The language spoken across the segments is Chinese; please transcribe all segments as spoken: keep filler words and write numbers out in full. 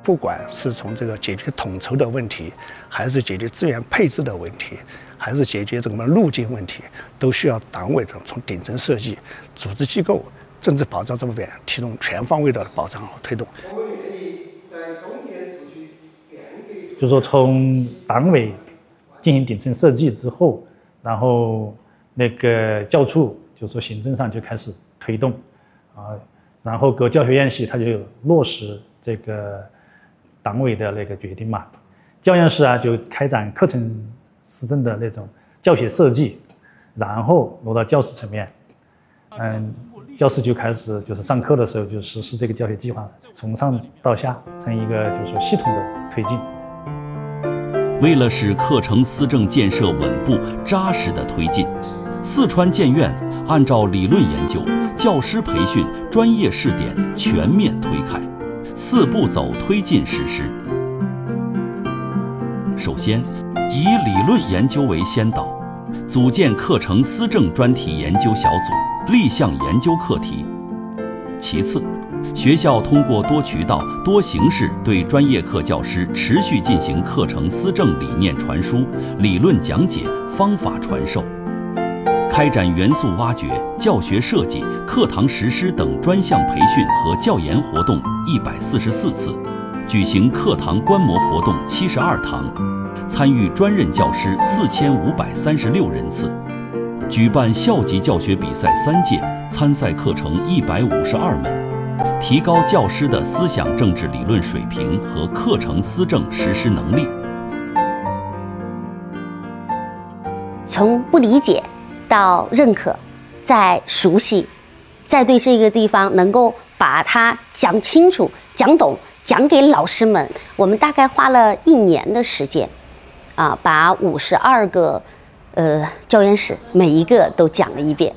不管是从这个解决统筹的问题，还是解决资源配置的问题，还是解决这个路径问题，都需要党委的从顶层设计、组织机构、政治保障这方面提供全方位的保障和推动。 就是说，从党委进行顶层设计之后，然后那个教处就是说行政上就开始推动啊，然后各教学院系它就落实这个党委的那个决定嘛。教研室啊就开展课程施政的那种教学设计，然后落到教师层面，嗯，教师就开始就是上课的时候就实施这个教学计划，从上到下成一个就是说系统的推进。 为了使课程思政建设稳步扎实的推进，四川建院按照理论研究、教师培训、专业试点全面推开，四步走推进实施。首先，以理论研究为先导，组建课程思政专题研究小组，立项研究课题。其次，学校通过多渠道、多形式对专业课教师持续进行课程思政理念传输、理论讲解、方法传授，开展元素挖掘、教学设计、课堂实施等专项培训和教研活动一百四十四次，举行课堂观摩活动七十二堂，参与专任教师四千五百三十六人次，举办校级教学比赛三届，参赛课程一百五十二门。提高教师的思想政治理论水平和课程思政实施能力。 从不理解到认可，再熟悉，再对这个地方能够把它讲清楚、讲懂，讲给老师们。我们大概花了一年的时间，啊，把五十二个呃教研室每一个都讲了一遍。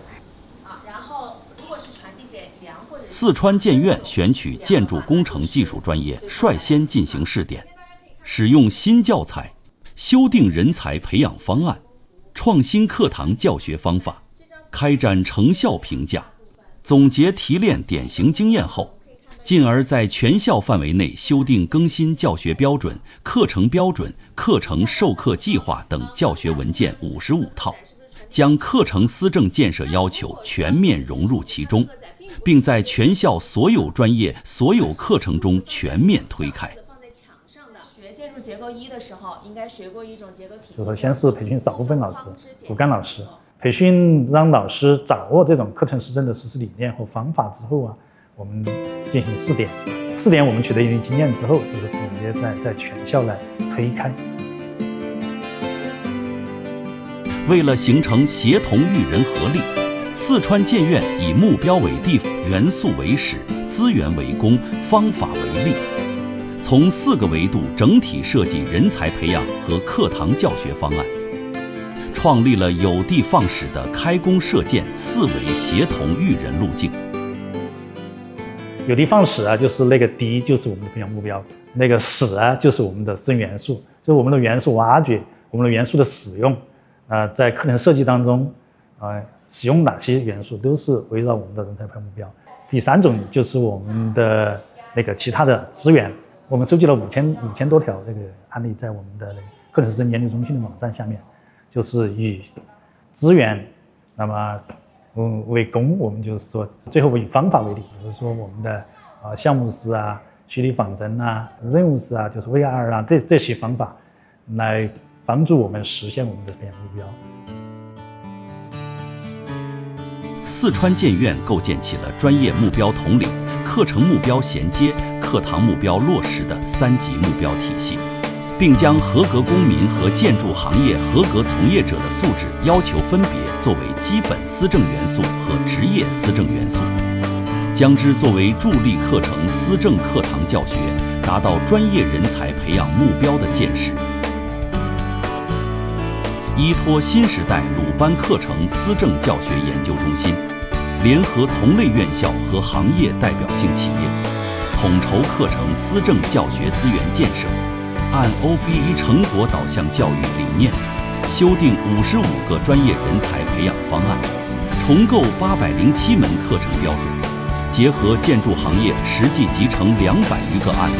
四川建院选取建筑工程技术专业率先进行试点，使用新教材，修订人才培养方案，创新课堂教学方法，开展成效评价，总结提炼典型经验后，进而在全校范围内修订更新教学标准、课程标准、课程授课计划等教学文件五十五套，将课程思政建设要求全面融入其中，并在全校所有专业、所有课程中全面推开。 学建筑结构一的时候，应该学过一种结构体系。 就是先是培训少部分老师、骨干老师，培训让老师掌握这种课程施政的实施理念和方法之后啊，我们进行试点。试点我们取得一定经验之后，就是直接在在全校来推开。 为了形成协同育人合力，四川建院以目标为地，元素为始，资源为公，方法为力，从四个维度整体设计人才培养和课堂教学方案，创立了有的放矢的开工射箭四维协同育人路径。 有的放矢啊，就是那个的就是我们的培养目标，那个矢啊就是我们的生元素，就是我们的元素挖掘，我们的元素的使用，呃，在课程设计当中，呃。使用哪些元素都是围绕我们的人才培养目标。第三种就是我们的那个其他的资源，我们收集了五千五千多条这个案例，在我们的那个课程施政研究中心的网站下面，就是以资源，那么嗯为公，我们就是说最后以方法为例，比如说我们的啊项目式啊、虚拟仿真啊、任务式啊，就是 V R 啊这这些方法，来帮助我们实现我们的培养目标。 四川建院构建起了专业目标统领、课程目标衔接、课堂目标落实的三级目标体系，并将合格公民和建筑行业合格从业者的素质要求分别作为基本思政元素和职业思政元素，将之作为助力课程思政课堂教学达到专业人才培养目标的建设。依托新时代鲁班课程思政教学研究中心，联合同类院校和行业代表性企业，统筹课程思政教学资源建设，按 O B E 成果导向教育理念，修订五十五个专业人才培养方案，重构八百零七门课程标准，结合建筑行业实际集成两百余个案例，